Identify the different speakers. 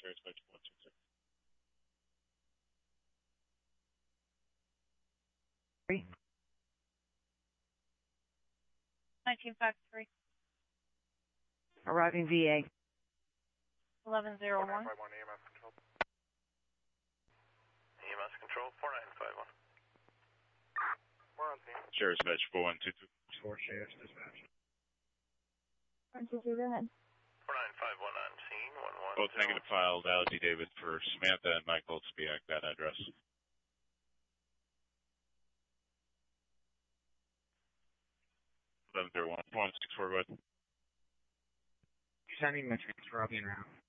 Speaker 1: Sheriff's Dispatch 126.
Speaker 2: 1953.
Speaker 3: Arriving VA.
Speaker 2: 1101.
Speaker 4: 4951 EMS control. EMS control 4951. We're on scene.
Speaker 1: Sheriff's Dispatch 4122.
Speaker 4: Short Sheriff's Dispatch.
Speaker 2: 122, go ahead.
Speaker 4: 4951 on scene. 11.
Speaker 1: Both negative filed. Allergy David for Samantha and Michael Spiak, that address. Eleven 01 164, go ahead.
Speaker 5: Sending the transfer, I'll be in route.